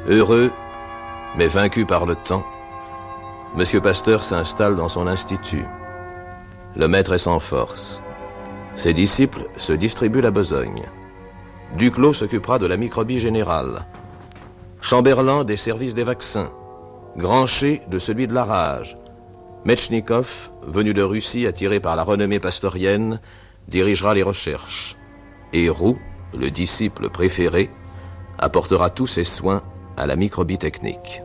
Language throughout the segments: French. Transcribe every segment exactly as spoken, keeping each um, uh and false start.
Heureux, mais vaincu par le temps, M. Pasteur s'installe dans son institut. Le maître est sans force. Ses disciples se distribuent la besogne. Duclos s'occupera de la microbie générale. Chamberlain des services des vaccins. Grancher de celui de la rage. Metchnikov, venu de Russie attiré par la renommée pasteurienne, dirigera les recherches. Et Roux, le disciple préféré, apportera tous ses soins à la microbie technique.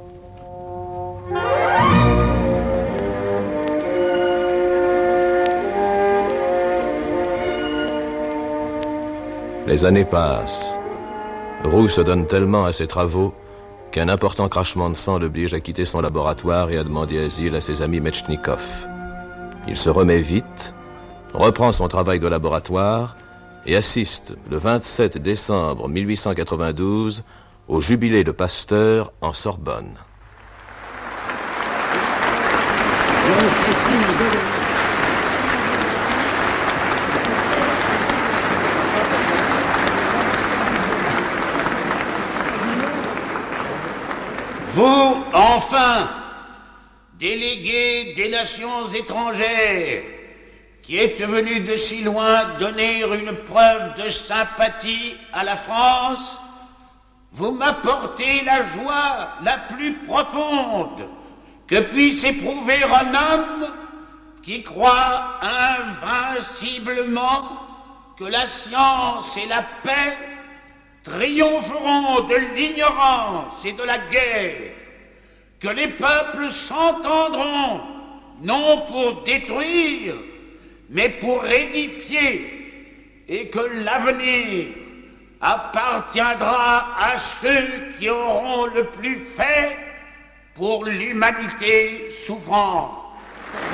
Les années passent. Roux se donne tellement à ses travaux qu'un important crachement de sang l'oblige à quitter son laboratoire et à demander asile à ses amis Metchnikov. Il se remet vite, reprend son travail de laboratoire et assiste le vingt-sept décembre mille huit cent quatre-vingt-douze au jubilé de Pasteur en Sorbonne. Vous, enfin, délégués des nations étrangères, qui êtes venus de si loin donner une preuve de sympathie à la France, vous m'apportez la joie la plus profonde que puisse éprouver un homme qui croit invinciblement que la science et la paix triompheront de l'ignorance et de la guerre, que les peuples s'entendront non pour détruire, mais pour édifier, et que l'avenir appartiendra à ceux qui auront le plus fait pour l'humanité souffrante.